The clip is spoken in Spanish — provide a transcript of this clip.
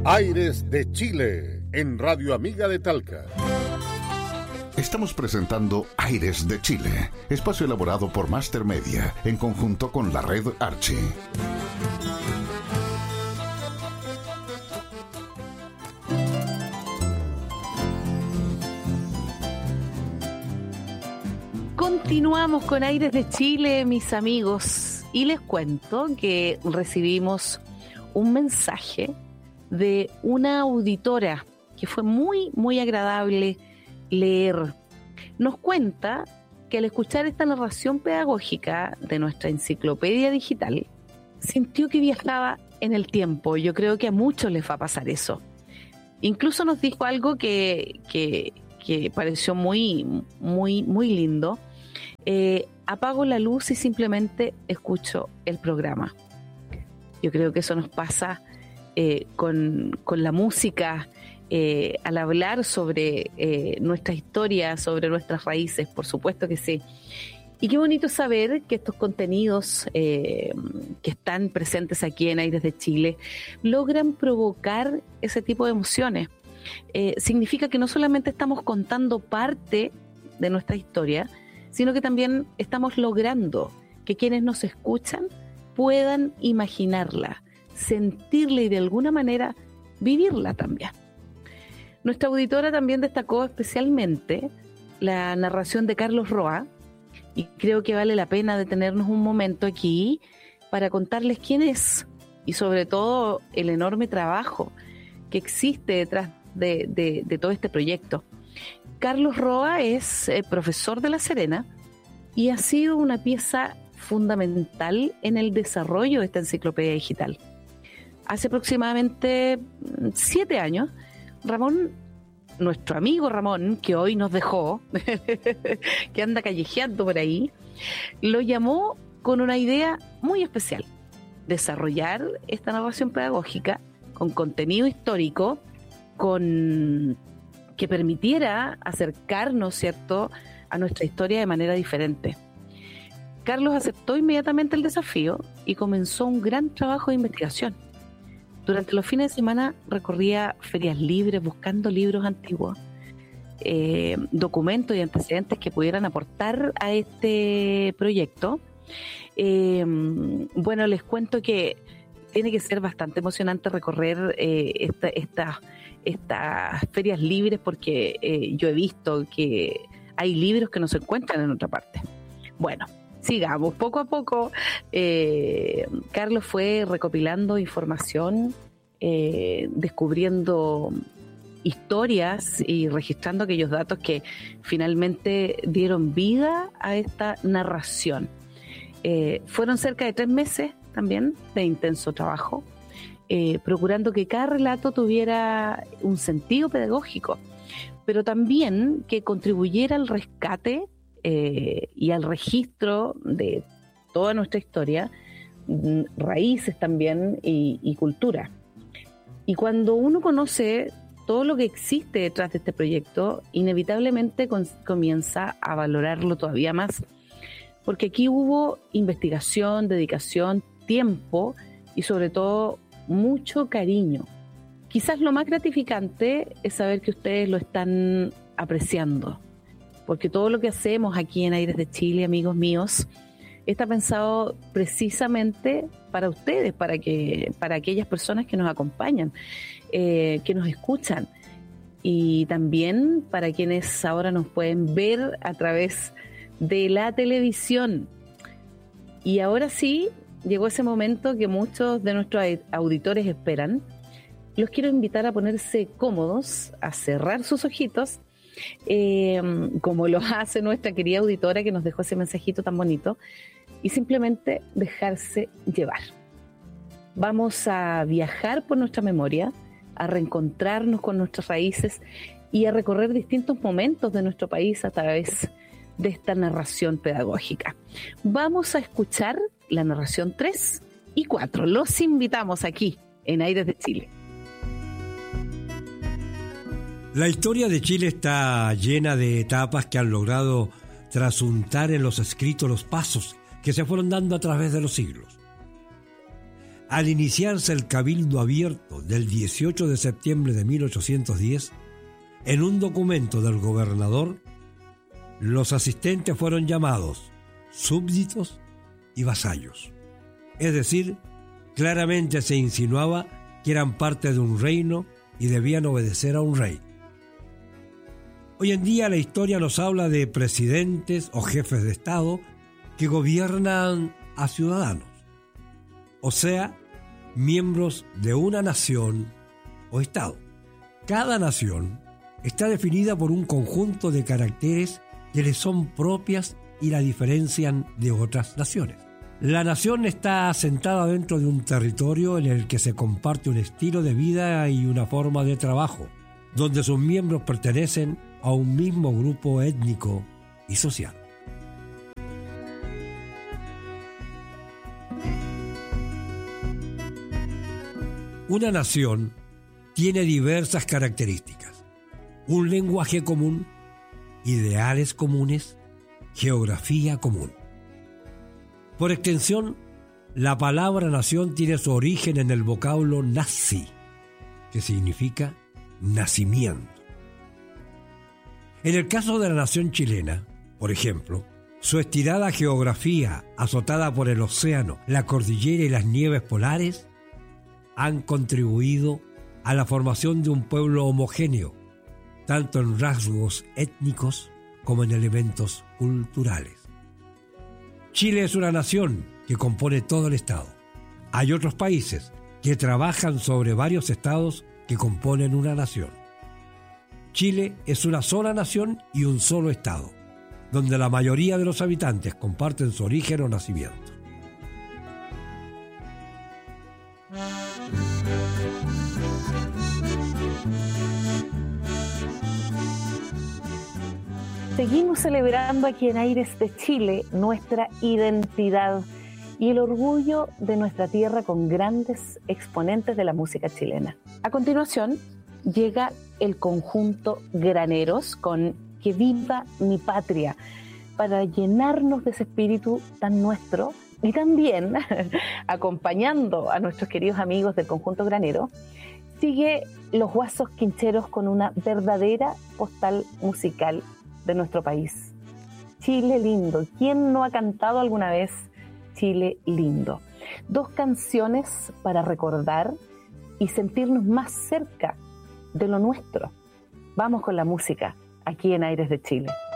Aires de Chile, en Radio Amiga de Talca. Estamos presentando Aires de Chile, espacio elaborado por Master Media, en conjunto con la red Archie. Continuamos con Aires de Chile, mis amigos, y les cuento que recibimos un mensaje de una auditora que fue muy agradable leer. Nos cuenta que al escuchar esta narración pedagógica de nuestra enciclopedia digital, sintió que viajaba en el tiempo. Yo creo que a muchos les va a pasar eso. Incluso nos dijo algo que pareció muy lindo. Apago la luz y simplemente escucho el programa. Yo creo que eso nos pasa con la música, al hablar sobre nuestra historia, sobre nuestras raíces, por supuesto que sí. Y qué bonito saber que estos contenidos que están presentes aquí en Aires de Chile logran provocar ese tipo de emociones. Significa que no solamente estamos contando parte de nuestra historia, sino que también estamos logrando que quienes nos escuchan puedan imaginarla, sentirla y de alguna manera vivirla también. Nuestra auditora también destacó especialmente la narración de Carlos Roa, y creo que vale la pena detenernos un momento aquí para contarles quién es y sobre todo el enorme trabajo que existe detrás de todo este proyecto. Carlos Roa es profesor de La Serena y ha sido una pieza fundamental en el desarrollo de esta enciclopedia digital. Hace aproximadamente 7 años, Ramón, nuestro amigo Ramón, que hoy nos dejó, que anda callejeando por ahí, lo llamó con una idea muy especial: desarrollar esta narración pedagógica con contenido histórico, que permitiera acercarnos, ¿cierto?, a nuestra historia de manera diferente. Carlos aceptó inmediatamente el desafío y comenzó un gran trabajo de investigación. Durante los fines de semana recorría ferias libres buscando libros antiguos, documentos y antecedentes que pudieran aportar a este proyecto. Bueno, les cuento que tiene que ser bastante emocionante recorrer estas ferias libres, porque yo he visto que hay libros que no se encuentran en otra parte. Bueno, sigamos. Poco a poco, Carlos fue recopilando información, descubriendo historias y registrando aquellos datos que finalmente dieron vida a esta narración. Fueron cerca de 3 meses también de intenso trabajo, procurando que cada relato tuviera un sentido pedagógico, pero también que contribuyera al rescate y al registro de toda nuestra historia, raíces también y cultura. Y cuando uno conoce todo lo que existe detrás de este proyecto, inevitablemente comienza a valorarlo todavía más, porque aquí hubo investigación, dedicación, tiempo y sobre todo mucho cariño. Quizás lo más gratificante es saber que ustedes lo están apreciando, porque todo lo que hacemos aquí en Aires de Chile, amigos míos, está pensado precisamente para ustedes, para aquellas personas que nos acompañan, que nos escuchan, y también para quienes ahora nos pueden ver a través de la televisión. Y ahora sí, llegó ese momento que muchos de nuestros auditores esperan. Los quiero invitar a ponerse cómodos, a cerrar sus ojitos, como lo hace nuestra querida auditora que nos dejó ese mensajito tan bonito, y simplemente dejarse llevar. Vamos a viajar por nuestra memoria, a reencontrarnos con nuestras raíces y a recorrer distintos momentos de nuestro país a través de esta narración pedagógica. Vamos a escuchar la narración 3 y 4. Los invitamos aquí en Aires de Chile. La historia de Chile está llena de etapas que han logrado trasuntar en los escritos los pasos que se fueron dando a través de los siglos. Al iniciarse el Cabildo Abierto del 18 de septiembre de 1810, en un documento del gobernador, los asistentes fueron llamados súbditos y vasallos. Es decir, claramente se insinuaba que eran parte de un reino y debían obedecer a un rey. Hoy en día la historia nos habla de presidentes o jefes de Estado que gobiernan a ciudadanos, o sea, miembros de una nación o Estado. Cada nación está definida por un conjunto de caracteres que le son propias y la diferencian de otras naciones. La nación está asentada dentro de un territorio en el que se comparte un estilo de vida y una forma de trabajo, donde sus miembros pertenecen a un mismo grupo étnico y social. Una nación tiene diversas características: un lenguaje común, ideales comunes, geografía común. Por extensión, la palabra nación tiene su origen en el vocablo nasi, que significa nacimiento. En el caso de la nación chilena, por ejemplo, su estirada geografía, azotada por el océano, la cordillera y las nieves polares, han contribuido a la formación de un pueblo homogéneo, tanto en rasgos étnicos como en elementos culturales. Chile es una nación que compone todo el Estado. Hay otros países que trabajan sobre varios estados que componen una nación. Chile es una sola nación y un solo Estado, donde la mayoría de los habitantes comparten su origen o nacimiento. Seguimos celebrando aquí en Aires de Chile nuestra identidad y el orgullo de nuestra tierra con grandes exponentes de la música chilena. A continuación llega el conjunto Graneros con Que viva mi patria, para llenarnos de ese espíritu tan nuestro, y también acompañando a nuestros queridos amigos del conjunto Granero, sigue Los Guasos Quincheros con una verdadera postal musical de nuestro país. Chile lindo. ¿Quién no ha cantado alguna vez Chile lindo? Dos canciones para recordar y sentirnos más cerca de lo nuestro. Vamos con la música aquí en Aires de Chile.